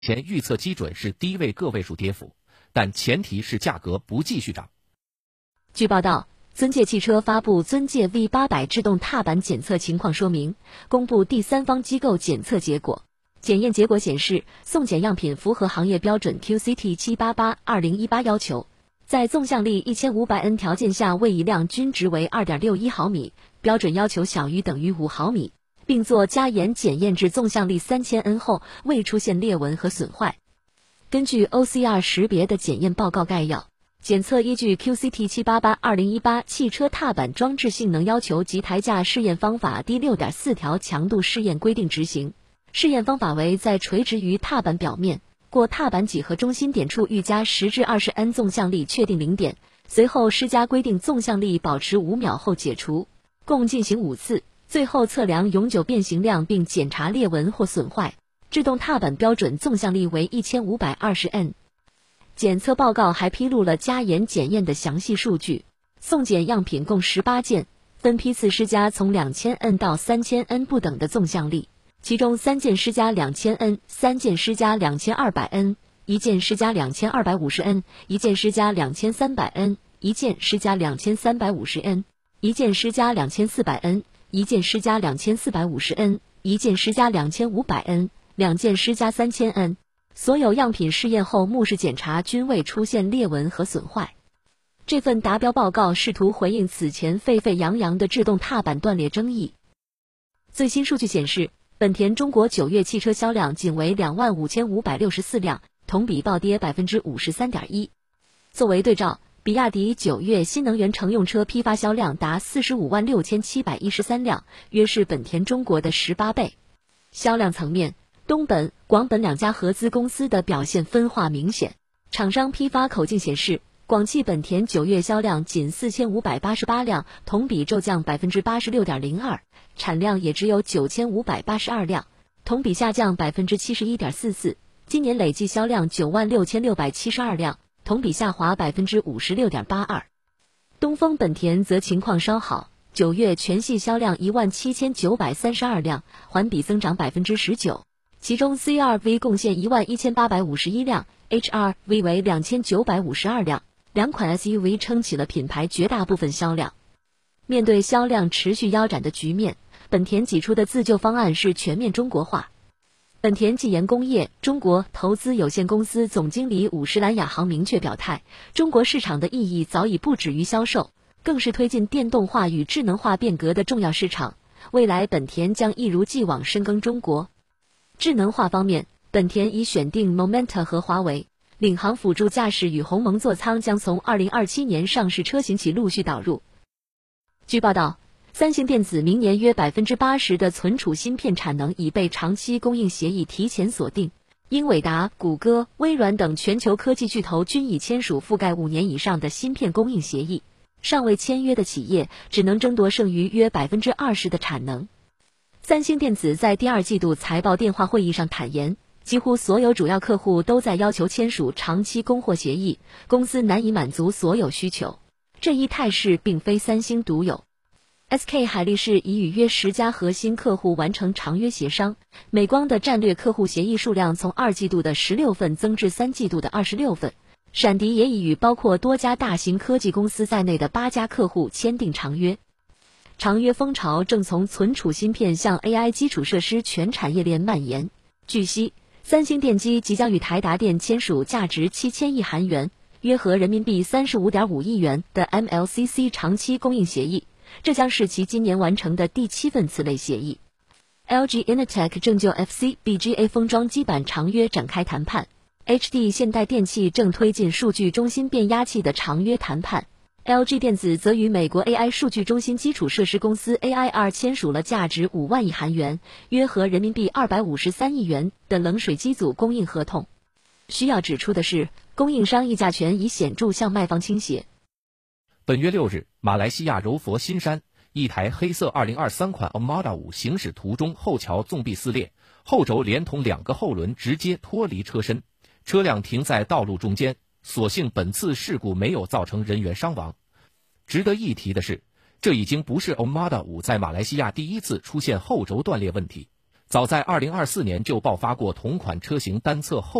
前预测基准是低位个位数跌幅，但前提是价格不继续涨。 据报道，尊界汽车发布尊界 V800 制动踏板检测情况说明，公布第三方机构检测结果。检验结果显示，送检样品符合行业标准 QCT 788-2018要求，在纵向力 1500N 条件下位移量均值为 2.61 毫米，标准要求小于等于5毫米，并做加盐检验至纵向力 3000N 后未出现裂纹和损坏。根据 OCR 识别的检验报告概要，检测依据 QCT 788-2018汽车踏板装置性能要求及台架试验方法第 6.4 条强度试验规定执行。试验方法为在垂直于踏板表面过踏板几何中心点处预加10至20 N 纵向力确定零点，随后施加规定纵向力保持5秒后解除，共进行5次，最后测量永久变形量并检查裂纹或损坏。制动踏板标准纵向力为1520 N。检测报告还披露了加盐检验的详细数据，送检样品共18件，分批次施加从2000 N 到3000 N 不等的纵向力，其中3件施加2000 N， 3件施加2200 N， 1件施加2250 N， 1件施加2300 N， 1件施加2350 N， 1件施加2400 N， 1件施加2450 N， 1件施加2500 N， 2件施加3000 N。所有样品试验后目视检查均未出现裂纹和损坏。这份达标报告试图回应此前沸沸扬扬的制动踏板断裂争议。最新数据显示，本田中国9月汽车销量仅为25564辆，同比暴跌 53.1%。作为对照，比亚迪9月新能源乘用车批发销量达456713辆，约是本田中国的18倍。销量层面，东本、广本两家合资公司的表现分化明显。厂商批发口径显示，广汽本田9月销量仅4588辆，同比骤降 86.02%， 产量也只有9582辆，同比下降 71.44%。今年累计销量96672辆，同比下滑 56.82%。东风本田则情况稍好，9月全系销量17932辆，环比增长 19%。其中 CR-V 贡献11851辆 ，HR-V 为2952辆，两款 SUV 撑起了品牌绝大部分销量。面对销量持续腰斩的局面，本田挤出的自救方案是全面中国化。本田技研工业中国投资有限公司总经理伍石兰亚航明确表态，中国市场的意义早已不止于销售，更是推进电动化与智能化变革的重要市场。未来本田将一如既往深耕中国。智能化方面，本田已选定 Momenta 和华为，领航辅助驾驶与鸿蒙座舱将从2027年上市车型起陆续导入。据报道，三星电子明年约 80% 的存储芯片产能已被长期供应协议提前锁定，英伟达、谷歌、微软等全球科技巨头均已签署覆盖5年以上的芯片供应协议，尚未签约的企业只能争夺剩余约 20% 的产能。三星电子在第二季度财报电话会议上坦言，几乎所有主要客户都在要求签署长期供货协议，公司难以满足所有需求。这一态势并非三星独有。SK 海力士已与约10家核心客户完成长约协商，美光的战略客户协议数量从2季度的16份增至3季度的26份。闪迪也已与包括多家大型科技公司在内的8家客户签订长约。长约风潮正从存储芯片向 AI 基础设施全产业链蔓延。据悉，三星电机即将与台达电签署价值7000亿韩元，约合人民币 35.5 亿元的 MLCC 长期供应协议，这将是其今年完成的第7份此类协议。LG Innotek 正就 FC-BGA 封装基板长约展开谈判。HD 现代电器正推进数据中心变压器的长约谈判。LG 电子则与美国 AI 数据中心基础设施公司 AIR 签署了价值5万亿韩元，约合人民币253亿元的冷水机组供应合同。需要指出的是，供应商议价权已显著向卖方倾斜。 本月6日，马来西亚柔佛新山一台黑色2023款 Armada 5行驶途中后桥纵壁撕裂，后轴连同2个后轮直接脱离车身，车辆停在道路中间，所幸本次事故没有造成人员伤亡。值得一提的是，这已经不是 Armada 5在马来西亚第一次出现后轴断裂问题。 早在2024年就爆发过同款车型单侧后